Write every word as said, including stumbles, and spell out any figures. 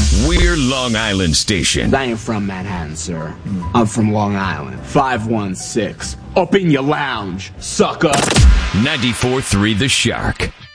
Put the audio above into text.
We're Long Island Station. I ain't from Manhattan, sir. I'm from Long Island. five one six. Up in your lounge, sucker. ninety-four three The Shark.